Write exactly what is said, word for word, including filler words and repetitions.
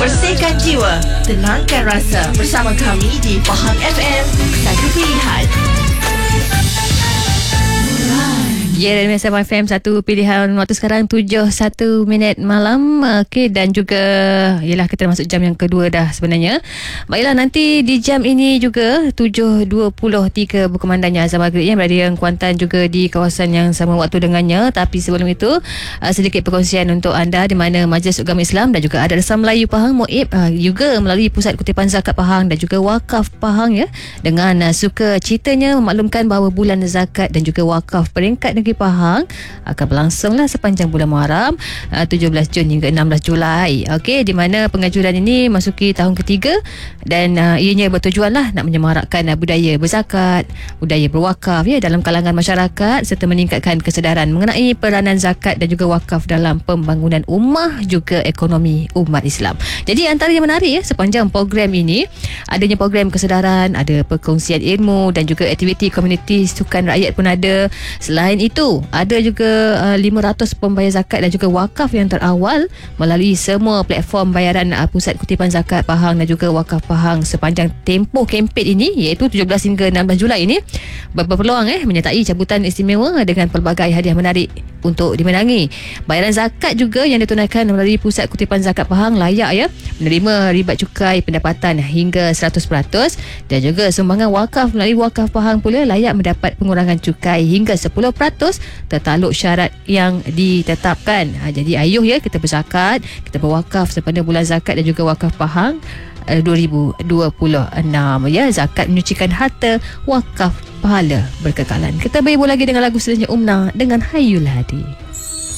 Bersihkan jiwa, tenangkan rasa bersama kami di Faham F M. Satu pilihan. Ya, dan F M satu pilihan. Waktu sekarang tujuh satu minit malam. Okey, dan juga yalah, kita masuk jam yang kedua dah sebenarnya. Baiklah, nanti di jam ini juga tujuh dua puluh tiga berkumandangnya azan maghrib yang berada yang Kuantan juga di kawasan yang sama waktu dengannya. Tapi sebelum itu uh, sedikit perkongsian untuk anda di mana Majlis Agama Islam dan juga Adat Dasar Melayu Pahang M O I P uh, juga melalui Pusat Kutipan Zakat Pahang dan juga Wakaf Pahang ya, dengan uh, suka citanya memaklumkan bahawa bulan zakat dan juga wakaf peringkat negeri Pahang akan berlangsunglah sepanjang bulan Muharram uh, tujuh belas Jun hingga enam belas Julai. Okey, di mana pengajuran ini masuki tahun ketiga dan uh, ianya bertujuanlah nak menyemarakkan uh, budaya berzakat, budaya berwakaf ya dalam kalangan masyarakat serta meningkatkan kesedaran mengenai peranan zakat dan juga wakaf dalam pembangunan ummah juga ekonomi umat Islam. Jadi antara yang menarik ya sepanjang program ini adanya program kesedaran, ada perkongsian ilmu dan juga aktiviti komuniti sukan rakyat pun ada. Selain itu ada juga uh, lima ratus pembayar zakat dan juga wakaf yang terawal melalui semua platform bayaran uh, Pusat Kutipan Zakat Pahang dan juga Wakaf Pahang sepanjang tempoh kempen ini, iaitu tujuh belas hingga enam belas Julai ini, berpeluang eh menyertai cabutan istimewa dengan pelbagai hadiah menarik untuk dimenangi. Bayaran zakat juga yang ditunaikan melalui Pusat Kutipan Zakat Pahang layak ya menerima ribat cukai pendapatan hingga seratus peratus, dan juga sumbangan wakaf melalui Wakaf Pahang pula layak mendapat pengurangan cukai hingga sepuluh peratus tertaluk syarat yang ditetapkan. Ha, jadi ayuh ya kita berzakat, kita berwakaf sepanjang bulan zakat dan juga Wakaf Pahang uh, dua ribu dua puluh enam ya. Zakat menyucikan harta, wakaf pahala berkekalan. Kita berhibur lagi dengan lagu selanjutnya Umna dengan Hayul Hadi.